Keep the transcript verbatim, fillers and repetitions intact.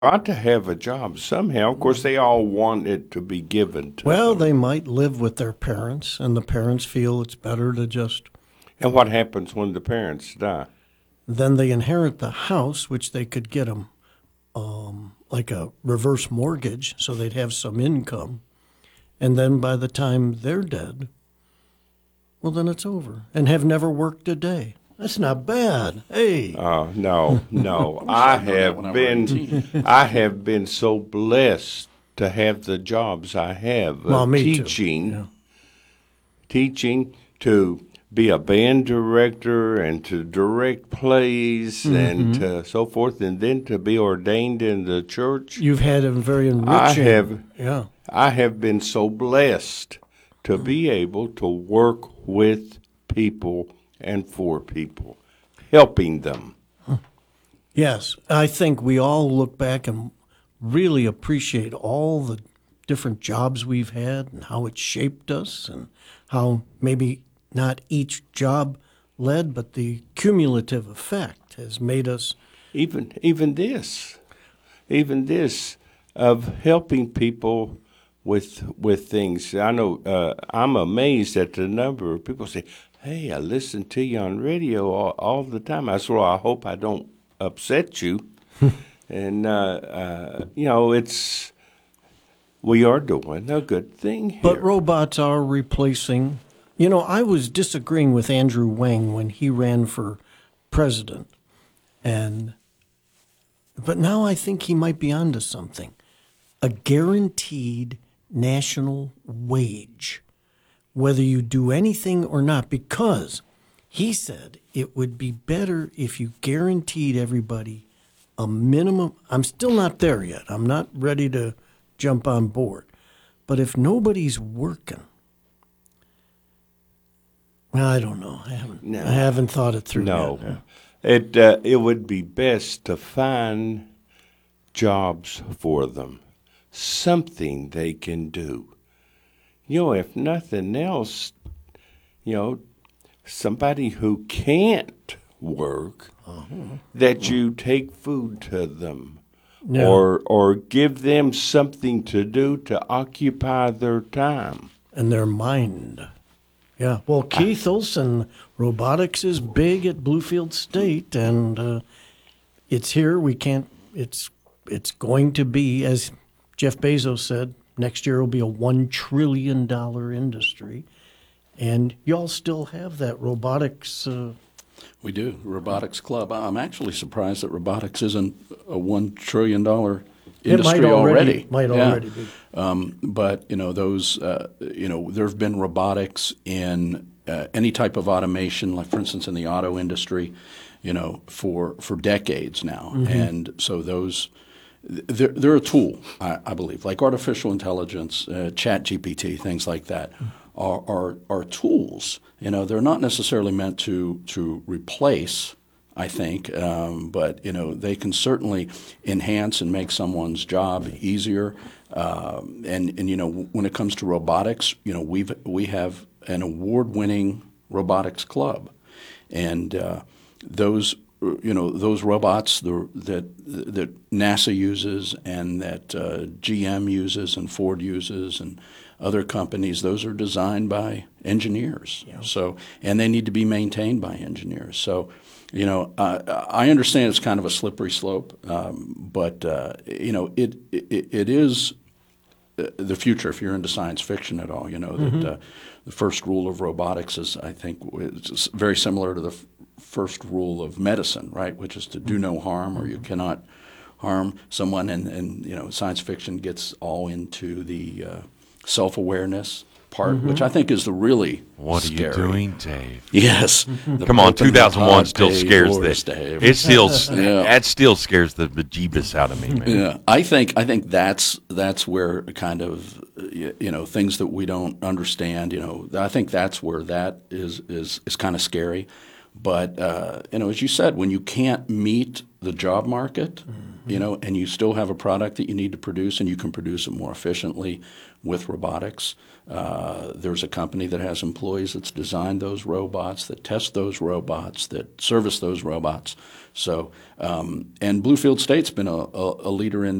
ought to have a job somehow. Of course, they all want it to be given to Well, them. they might live with their parents, and the parents feel it's better to just. And what happens when the parents die? Then they inherit the house, which they could get them um, like a reverse mortgage, so they'd have some income. And then by the time they're dead, well, then it's over, and have never worked a day. That's not bad. Hey. Uh, no, no. I have been, I have been so blessed to have the jobs I have. Well, uh, me too. teaching, Yeah. teaching to be a band director and to direct plays Mm-hmm. and to so forth, and then to be ordained in the church. You've had a very enriching. I have, Yeah. I have been so blessed to be able to work with people and for people, helping them. Yes, I think we all look back and really appreciate all the different jobs we've had and how it shaped us and how maybe not each job led, but the cumulative effect has made us. Even even this, even this of helping people with with things. I know uh, I'm amazed at the number of people say, "Hey, I listen to you on radio all, all the time." I said, "Well, I hope I don't upset you." and uh, uh, you know, it's we are doing a good thing here. But robots are replacing. You know, I was disagreeing with Andrew Wang when he ran for president, and but now I think he might be onto something. A guaranteed national wage, whether you do anything or not, because he said it would be better if you guaranteed everybody a minimum. I'm still not there yet. I'm not ready to jump on board. But if nobody's working, well, I don't know. I haven't. No. I haven't thought it through No, yet. it uh, it would be best to find jobs for them, something they can do. You know, if nothing else, you know, somebody who can't work, Uh-huh. that you take food to them, Yeah. or or give them something to do to occupy their time. And their mind. Yeah. Well, Keith Olson, robotics is big at Bluefield State, and uh, it's here. We can't. It's it's going to be, as Jeff Bezos said, next year will be a one trillion dollar industry, and y'all still have that robotics. Uh, We do. Robotics Club. I'm actually surprised that robotics isn't a one trillion dollar industry it might already, already. Might Yeah. already be. Um, but you know those. Uh, you know there have been robotics in uh, any type of automation, like for instance in the auto industry. You know for for decades now, Mm-hmm. and so those. They're, they're a tool, I, I believe, like artificial intelligence, uh, Chat G P T, things like that, are, are are tools. You know, they're not necessarily meant to to replace, I think, um, but you know, they can certainly enhance and make someone's job easier. Um, and and you know, when it comes to robotics, you know, we've we have an award-winning robotics club, and uh, those. You know those robots the, that that NASA uses and that uh, G M uses and Ford uses and other companies. Those are designed by engineers. Yeah. So and they need to be maintained by engineers. So you know uh, I understand it's kind of a slippery slope, um, but uh, you know it, it it is the future. If you're into science fiction at all, you know that mm-hmm. uh, the first rule of robotics is, I think, it's very similar to the f- first rule of medicine, right? Which is to do no harm, or you cannot harm someone. And, and you know, science fiction gets all into the uh, self-awareness part, mm-hmm. which I think is the really What scary. are you doing, Dave? Yes. Come on, two thousand one still scares the Dave. It still Yeah. that still scares the bejeebus out of me, man. Yeah, I think I think that's that's where kind of you know things that we don't understand. You know, I think that's where that is is is kind of scary. But uh, you know, as you said, when you can't meet the job market, mm-hmm. you know, and you still have a product that you need to produce, and you can produce it more efficiently with robotics. Uh, there's a company that has employees that's designed those robots, that test those robots, that service those robots. So, um, and Bluefield State's been a, a, a leader in